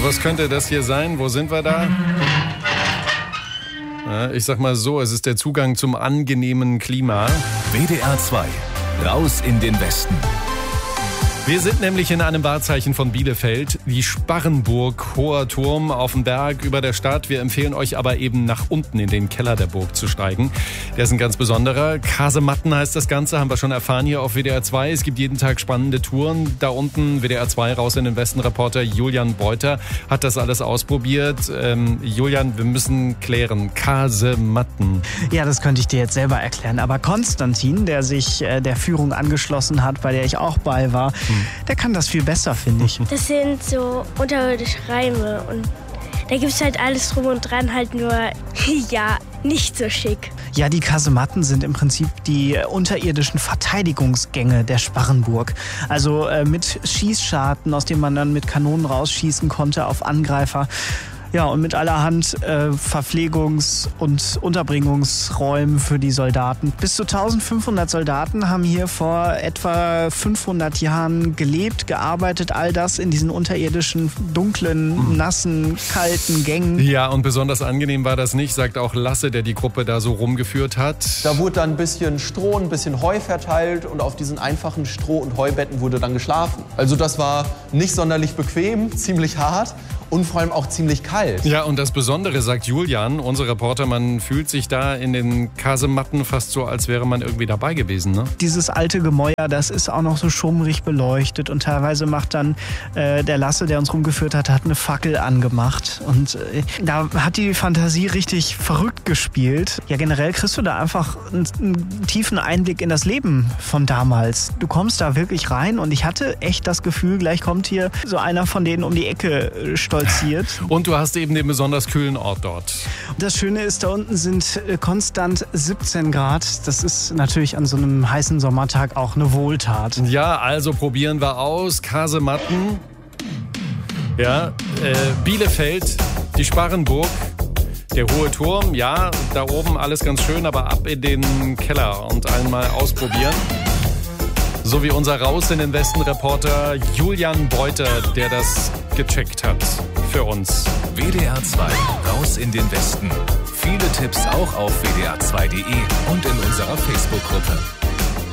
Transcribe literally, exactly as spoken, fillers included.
was könnte das hier sein? Wo sind wir da? Ja, ich sag mal so, es ist der Zugang zum angenehmen Klima. W D R zwei, raus in den Westen. Wir sind nämlich in einem Wahrzeichen von Bielefeld, die Sparrenburg, hoher Turm auf dem Berg über der Stadt. Wir empfehlen euch aber eben nach unten in den Keller der Burg zu steigen. Der ist ein ganz besonderer. Kasematten heißt das Ganze, haben wir schon erfahren hier auf W D R zwei. Es gibt jeden Tag spannende Touren. Da unten W D R zwei raus in den Westen. Reporter Julian Beuter hat das alles ausprobiert. Ähm, Julian, wir müssen klären. Kasematten. Ja, das könnte ich dir jetzt selber erklären. Aber Konstantin, der sich äh, der Führung angeschlossen hat, bei der ich auch bei war, hm. der kann das viel besser, finde ich. Das sind so unterirdische Reime und da gibt es halt alles drum und dran, halt nur, ja, nicht so schick. Ja, die Kasematten sind im Prinzip die unterirdischen Verteidigungsgänge der Sparrenburg. Also äh, mit Schießscharten, aus denen man dann mit Kanonen rausschießen konnte auf Angreifer. Ja, und mit allerhand äh, Verpflegungs- und Unterbringungsräumen für die Soldaten. Bis zu eintausendfünfhundert Soldaten haben hier vor etwa fünfhundert Jahren gelebt, gearbeitet. All das in diesen unterirdischen, dunklen, nassen, kalten Gängen. Ja, und besonders angenehm war das nicht, sagt auch Lasse, der die Gruppe da so rumgeführt hat. Da wurde dann ein bisschen Stroh, ein bisschen Heu verteilt und auf diesen einfachen Stroh- und Heubetten wurde dann geschlafen. Also das war nicht sonderlich bequem, ziemlich hart. Und vor allem auch ziemlich kalt. Ja, und das Besondere, sagt Julian, unser Reporter, man fühlt sich da in den Kasematten fast so, als wäre man irgendwie dabei gewesen. Ne? Dieses alte Gemäuer, das ist auch noch so schummrig beleuchtet und teilweise macht dann äh, der Lasse, der uns rumgeführt hat, hat eine Fackel angemacht. Und äh, da hat die Fantasie richtig verrückt gespielt. Ja, generell kriegst du da einfach einen, einen tiefen Einblick in das Leben von damals. Du kommst da wirklich rein und ich hatte echt das Gefühl, gleich kommt hier so einer von denen um die Ecke stolziert. Und du hast eben den besonders kühlen Ort dort. Das Schöne ist, da unten sind konstant siebzehn Grad. Das ist natürlich an so einem heißen Sommertag auch eine Wohltat. Ja, also probieren wir aus. Kasematten. Ja, äh, Bielefeld, die Sparrenburg, der hohe Turm. Ja, da oben alles ganz schön, aber ab in den Keller und einmal ausprobieren. So wie unser Raus in den Westen Reporter Julian Beuter, der das gecheckt hat für uns. W D R zwei, raus in den Westen. Viele Tipps auch auf w d r zwei punkt d e und in unserer Facebook-Gruppe.